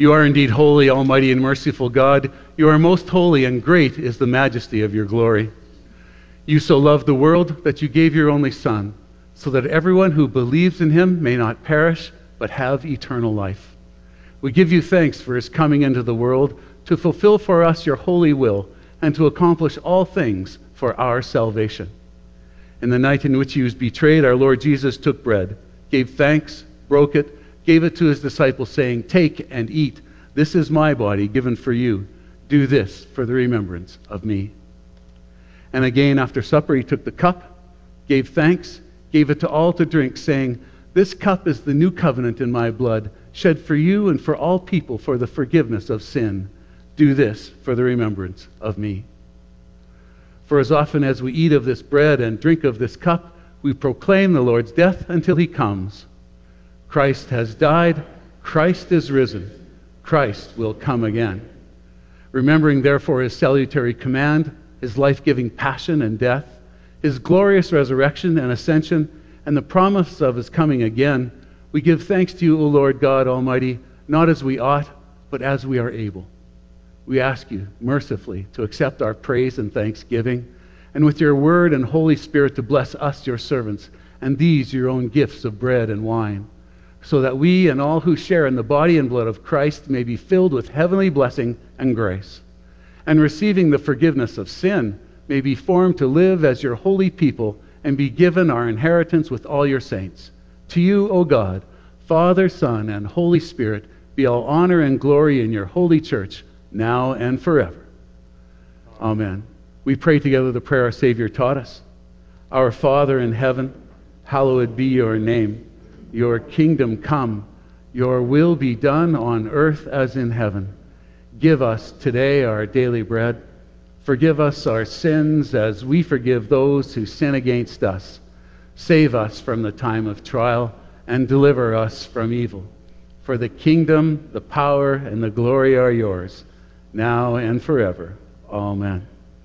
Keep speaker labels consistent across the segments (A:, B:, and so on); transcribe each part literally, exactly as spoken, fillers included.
A: You are indeed holy, almighty, and merciful God. You are most holy, and great is the majesty of your glory. You so loved the world that you gave your only Son, so that everyone who believes in him may not perish, but have eternal life. We give you thanks for his coming into the world to fulfill for us your holy will and to accomplish all things for our salvation. In the night in which he was betrayed, our Lord Jesus took bread, gave thanks, broke it, gave it to his disciples, saying, "Take and eat. This is my body given for you. Do this for the remembrance of me." And again, after supper, he took the cup, gave thanks, gave it to all to drink, saying, "This cup is the new covenant in my blood, shed for you and for all people for the forgiveness of sin. Do this for the remembrance of me." For as often as we eat of this bread and drink of this cup, we proclaim the Lord's death until he comes. Christ has died. Christ is risen. Christ will come again. Remembering therefore his salutary command, his life-giving passion and death, his glorious resurrection and ascension, and the promise of his coming again, we give thanks to you, O Lord God Almighty, not as we ought, but as we are able. We ask you mercifully to accept our praise and thanksgiving, and with your word and Holy Spirit to bless us, your servants, and these your own gifts of bread and wine, so that we and all who share in the body and blood of Christ may be filled with heavenly blessing and grace, and receiving the forgiveness of sin, may be formed to live as your holy people and be given our inheritance with all your saints. To you, O God, Father, Son, and Holy Spirit, be all honor and glory in your holy church, now and forever. Amen. We pray together the prayer our Savior taught us. Our Father in heaven, hallowed be your name. Your kingdom come, your will be done on earth as in heaven. Give us today our daily bread. Forgive us our sins as we forgive those who sin against us. Save us from the time of trial and deliver us from evil. For the kingdom, the power, and the glory are yours, now and forever. Amen.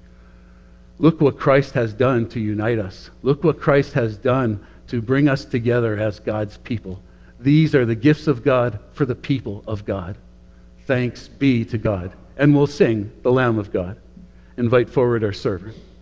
A: Look what Christ has done to unite us. Look what Christ has done to bring us together as God's people. These are the gifts of God for the people of God. Thanks be to God. And we'll sing the Lamb of God. Invite forward our servant.